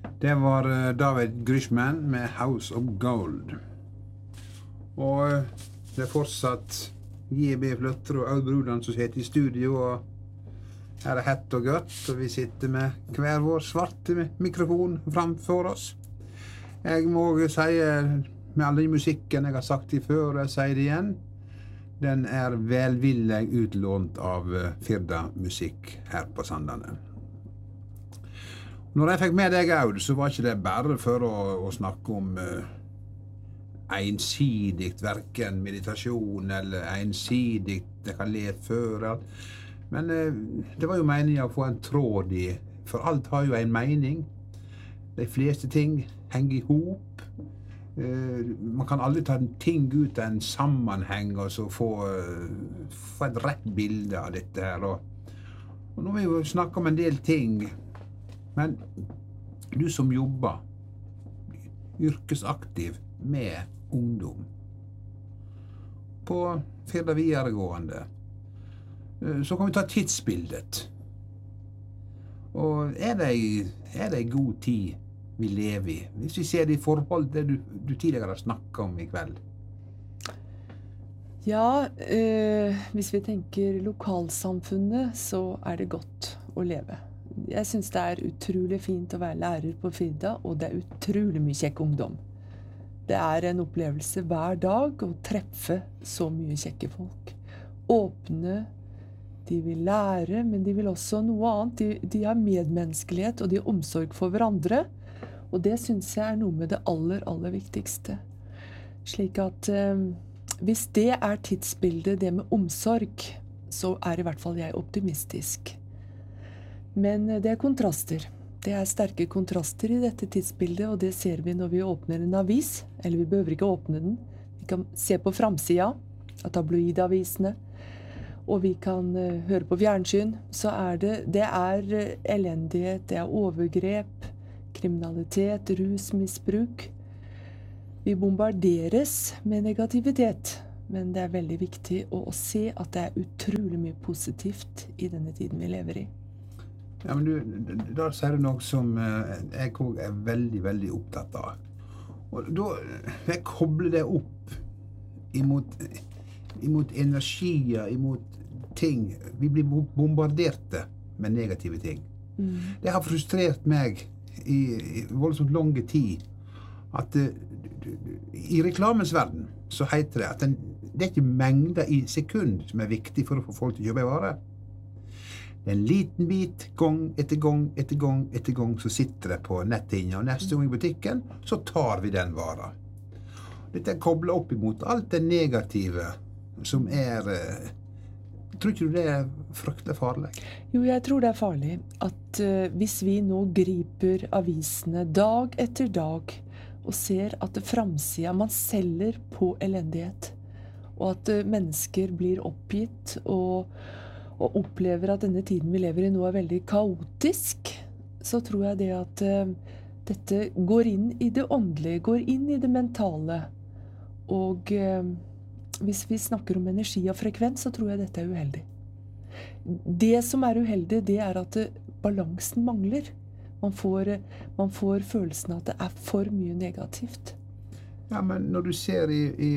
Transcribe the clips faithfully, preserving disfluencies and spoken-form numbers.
Det var eh, David Grushman med House of Gold. Og eh, det er fortsatt J B Fløtter og Aud Bruland som sitter i studio, og her er hett og godt, og vi sitter med hver vår svarte mikrofon framfor oss. Jeg må si, med all den musikken jeg har sagt det før, og jeg sier det igjen, den er velvillig utlånt av eh, Firda Musikk her på Sandane. Når jeg fikk med deg, Aud, så var ikke det bare for å, å snakke om uh, ensidig, hverken meditasjon eller ensidig, jeg kan lese før. Men uh, det var jo meningen å få en tråd i, for alt har jo en mening. De fleste ting henger i hop. Uh, man kan aldri ta ting ut av en sammenheng og så få, uh, få et rett bilde av dette her. Og, og nå vil vi jo snakke om en del ting. Men du som jobber yrkesaktiv med ungdom på Firda videregående, så kan vi ta tidsbildet. Og er det, er det god tid vi lever i? Hvis vi ser det i forhold til det du, du tidligere har snakket om i kveld. Ja, øh, hvis vi tenker lokalsamfunnet, så er det godt å leve. Jeg synes det er utrolig fint å være lærer på Firda, og det er utrolig mye kjekk ungdom. Det er en opplevelse hver dag å treffe så mye kjekke folk. Åpne, de vil lære, men de vil også noe annet. De, de har medmenneskelighet, og de har omsorg for hverandre. Og det synes jeg er noe med det aller, aller viktigste. Slik at eh, hvis det er tidsbildet, det med omsorg, så er i hvert fall jeg optimistisk. Men det er kontraster. Det er sterke kontraster i dette tidsbildet, og det ser vi når vi åpner en avis. Eller vi behøver ikke åpne den. Vi kan se på framsida av tabloidavisene, og vi kan uh, høre på fjernsyn. Så er det, det er uh, elendighet, det er overgrep, kriminalitet, rusmisbruk. Vi bombarderes med negativitet, men det er veldig viktig å, å se at det er utrolig mye positivt i denne tiden vi lever i. Ja, men du, da sier du noe som eh, jeg også er veldig, veldig opptatt av. Og da jeg kobler det opp imot, imot energier, imot ting. Vi blir bombarderte med negative ting. Mm. Det har frustrert meg i, i voldsomt lange tid at uh, i reklamens verden så heter det at den, det er ikke mengder i sekund som er viktig for å få folk til å kjøpe varer. En liten bit, gang etter gang etter gang etter gang, så sitter det på netthinja, og neste gang i butikken, så tar vi den vara. Dette er koblet opp imot alt det negative som er... Eh, tror ikke du det er fryktelig farlig? Jo, jeg tror det er farlig at uh, hvis vi nå griper avisene dag etter dag, og ser at det framsida man selger på elendighet, og at uh, mennesker blir oppgitt, og og opplever at denne tiden vi lever i nå er veldig kaotisk, så tror jeg det at uh, dette går inn i det åndelige, går inn i det mentale. Og uh, hvis vi snakker om energi og frekvens, så tror jeg dette er uheldig. Det som er uheldig, det er at uh, balansen mangler. Man får, uh, man får følelsen at det er for mye negativt. Ja, men når du ser i... i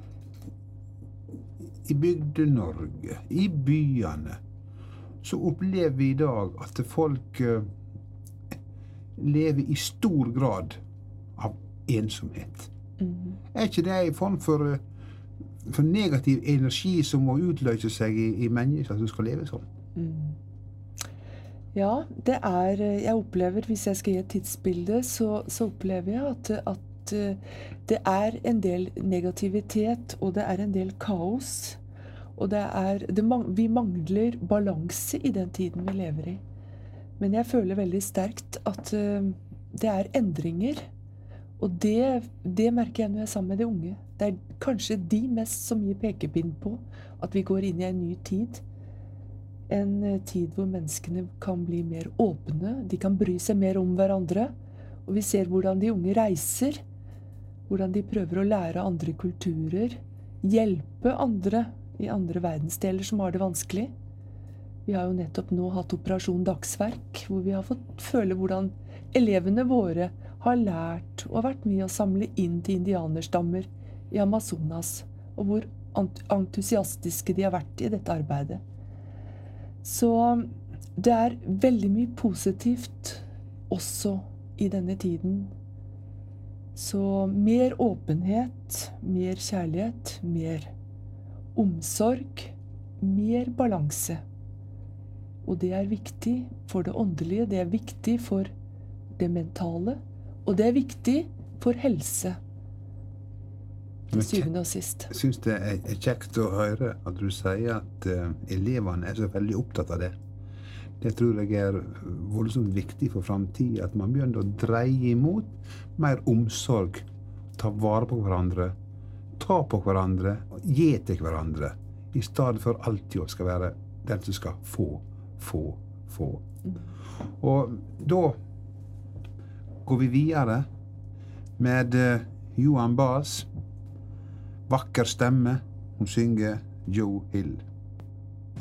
I Bygde-Norge, i byene, så opplever vi i dag at folk uh, lever i stor grad av ensomhet. Mm. Er ikke det en form for, uh, for negativ energi som må utløse seg i, i mennesker som skal leve sånn? Mm. Ja, det er, jeg opplever, hvis jeg skal gi et tidsbilde, så, så opplever jeg at, at det er en del negativitet, og det er en del kaos, og det er, det, vi mangler balanse i den tiden vi lever i. Men jeg føler veldig sterkt at uh, det er endringer, og det, det merker jeg når jeg er sammen med de unge. Det er kanskje de mest som gir pekepinn på at vi går inn i en ny tid. En uh, tid hvor menneskene kan bli mer åpne, de kan bry seg mer om hverandre, og vi ser hvordan de unge reiser, hvordan de prøver å lære andre kulturer, hjelpe andre i andre verdensdeler som har det vanskelig. Vi har jo nettopp nå hatt Operasjon Dagsverk, hvor vi har fått føle hvordan Elevene våre har lært og har vært med å samle inn til indianerstammer i Amazonas, og hvor entusiastiske de har vært i dette arbeidet. Så det er veldig mye positivt også i denne tiden. Så mer åpenhet, mer kjærlighet, mer omsorg, mer balanse. Og det er viktig for det åndelige, det er viktig for det mentale, og det er viktig for helse, til syvende og sist. Jeg synes det er kjekt å høre at du sier at uh, elevene er så veldig opptatt av det. Det tror jeg er voldsomt viktig for fremtiden, at man begynner å dreie imot mer omsorg, ta vare på hverandre, ta på hverandre, gi til hverandre, i stedet for alltid å skal være den som skal få, få, få. Mm. Og da går vi videre med uh, Johan Baas, vakker stemme, hun synger Joe Hill.